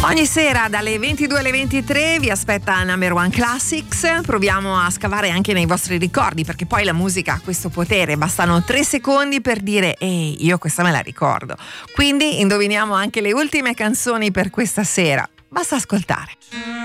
Ogni sera dalle 22 alle 23 vi aspetta Number One Classics. Proviamo a scavare anche nei vostri ricordi, perché poi la musica ha questo potere, bastano 3 secondi per dire ehi, io questa me la ricordo. Quindi indoviniamo anche le ultime canzoni per questa sera, basta ascoltare.